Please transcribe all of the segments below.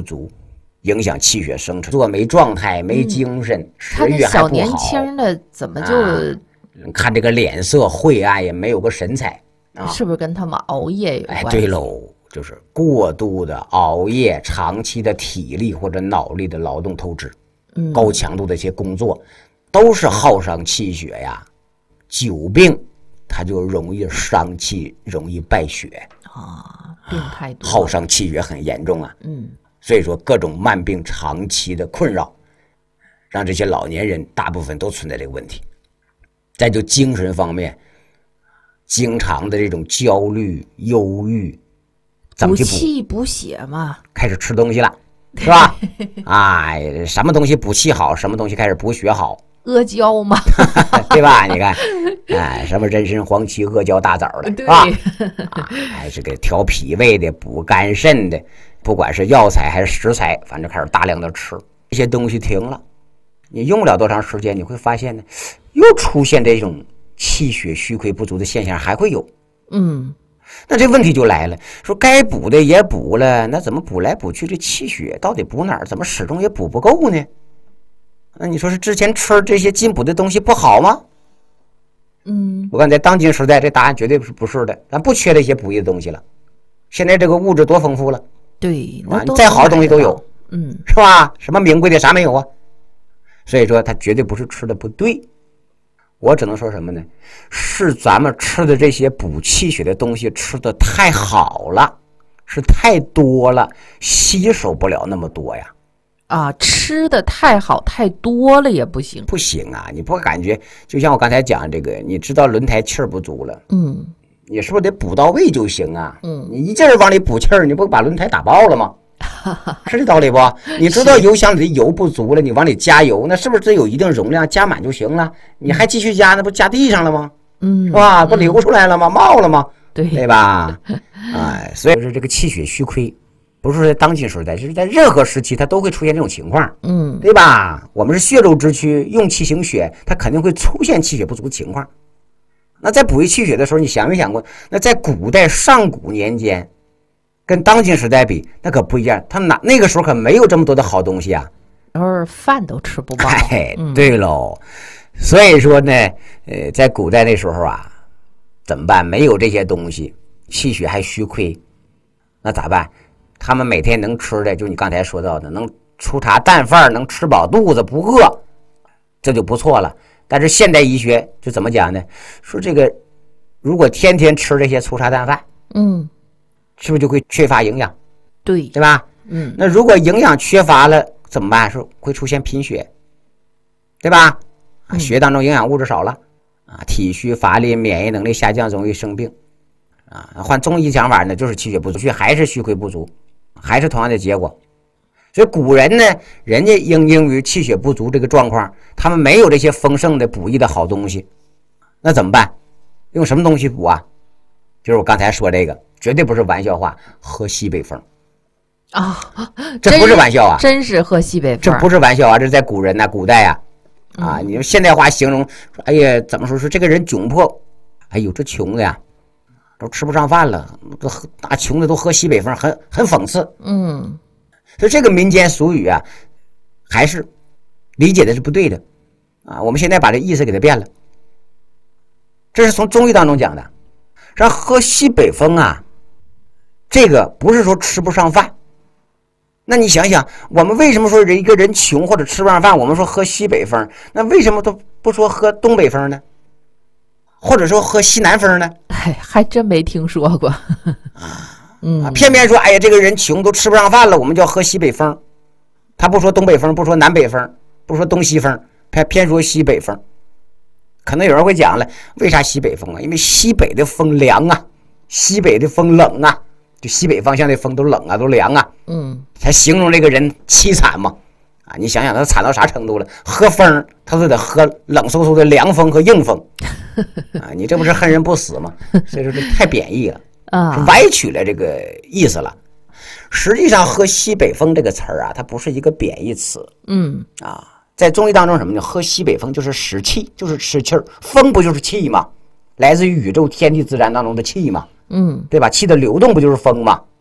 足，影响气血生成，做没状态，没精神，食欲还不好。 小年轻的怎么就、 看这个脸色晦暗，也没有个神采啊？ 是不是跟他们熬夜有关系？ 对喽，就是过度的熬夜，长期的体力或者脑力的劳动透支，高强度的一些工作，都是耗伤气血呀。久病它就容易伤气，容易败血啊，病太多， 耗伤气血很严重啊。所以说各种慢病长期的困扰，让这些老年人大部分都存在这个问题。再就精神方面，经常的这种焦虑、忧郁， 补气补血嘛， 开始吃东西了，是吧？哎，什么东西补气好，什么东西开始补血好。 阿胶嘛， 对吧？你看，哎，什么人参、黄芪、阿胶、大枣的， 对啊，哎，这个调脾胃的、补肝肾的，不管是药材还是食材，反正开始大量的吃。这些东西停了，你用不了多长时间，你会发现呢，又出现这种气血虚亏不足的现象，还会有。那这问题就来了，说该补的也补了，那怎么补来补去，这气血到底补哪儿？怎么始终也补不够呢？那你说是之前吃这些进补的东西不好吗？我看在当今时代，这答案绝对不是的，咱不缺这些补益的东西了。现在这个物质多丰富了， 对， 再好的东西都有，是吧？什么名贵的啥没有啊？所以说，它绝对不是吃的不对。我只能说什么呢？是咱们吃的这些补气血的东西吃的太好了，是太多了，吸收不了那么多呀。 吃的太好太多了也不行， 不行啊！你不感觉就像我刚才讲这个，你知道轮胎气儿不足了，你是不是得补到位就行啊？你一劲儿往里补气儿，你不把轮胎打爆了吗？是这道理不？你知道油箱里的油不足了，你往里加油，那是不是这有一定容量加满就行了？你还继续加，那不加地上了吗？是吧？不流出来了吗？冒了吗？对吧？哎，所以说这个气血虚亏。不是在当今时代，就是在任何时期它都会出现这种情况，对吧？我们是血肉之躯，用气行血，它肯定会出现气血不足的情况。那在补益气血的时候，你想没想过，那在古代上古年间，跟当今时代比，那可不一样。他那个时候可没有这么多的好东西啊， 然后饭都吃不饱。 对喽，所以说呢，在古代那时候啊，怎么办？没有这些东西，气血还虚亏，那咋办？他们每天能吃的，就你刚才说到的，能粗茶淡饭，能吃饱肚子不饿，这就不错了。但是现代医学就怎么讲呢？说这个如果天天吃这些粗茶淡饭，是不是就会缺乏营养？对吧？那如果营养缺乏了怎么办？说会出现贫血，对吧？血当中营养物质少了体虚乏力，免疫能力下降，容易生病换中医讲法呢，就是气血不足，还是虚亏不足。还是同样的结果。所以古人呢，人家因于气血不足这个状况，他们没有这些丰盛的补益的好东西，那怎么办？用什么东西补啊？就是我刚才说这个，绝对不是玩笑话，喝西北风这不是玩笑啊， 真是喝西北风， 这不是玩笑啊，这是在古人古代你用现代话形容，哎呀，怎么说这个人窘迫，哎呦，这穷的呀，都吃不上饭了，大穷的都喝西北风，很讽刺。所以这个民间俗语还是理解的是不对的我们现在把这意思给它变了。这是从中医当中讲的，让喝西北风这个不是说吃不上饭。那你想想，我们为什么说一个人穷或者吃不上饭，我们说喝西北风，那为什么都不说喝东北风呢？或者说喝西南风呢？ 还真没听说过偏偏说哎呀，这个人穷都吃不上饭了，我们就要喝西北风。他不说东北风，不说南北风，不说东西风，偏说西北风。可能有人会讲了，为啥西北风因为西北的风凉西北的风冷就西北方向的风都冷都凉才形容这个人凄惨嘛你想想他惨到啥程度了？喝风他都得喝冷飕飕的凉风和硬风你这不是恨人不死吗？所以说这太贬义了歪曲了这个意思了。实际上喝西北风这个词儿它不是一个贬义词在中医当中什么呢？喝西北风就是使气，就是吃气儿。风不就是气吗？来自于宇宙天地自然当中的气吗？对吧？气的流动不就是风吗？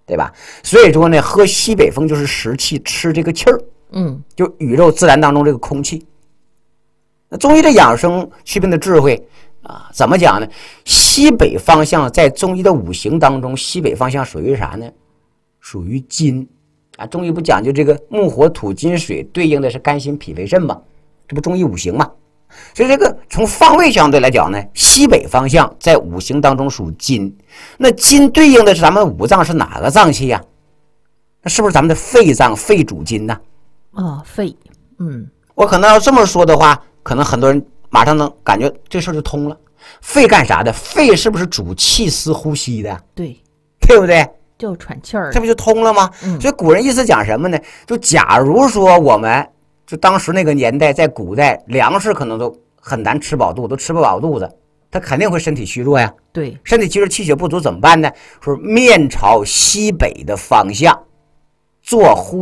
对吧？所以说呢，喝西北风就是食气，吃这个气儿，就宇宙自然当中这个空气。那中医的养生祛病的智慧啊，怎么讲呢？西北方向在中医的五行当中，西北方向属于啥呢？属于金啊。中医不讲究这个木火土金水，对应的是肝心脾肺肾嘛，这不中医五行嘛。所以这个从方位相对来讲呢，西北方向在五行当中属金，那金对应的是咱们五脏是哪个脏器呀？那是不是咱们的肺脏？肺主金呢？ 肺， 我可能要这么说的话，可能很多人马上能感觉这事儿就通了。肺干啥的？肺是不是主气司呼吸的？ 对不对？ 就喘气儿， 这不就通了吗？所以古人意思讲什么呢？就假如说我们就当时那个年代，在古代粮食可能都很难吃饱肚子，都吃不饱肚子，他肯定会身体虚弱呀。 对， 身体虚弱气血不足怎么办呢？说面朝西北的方向做呼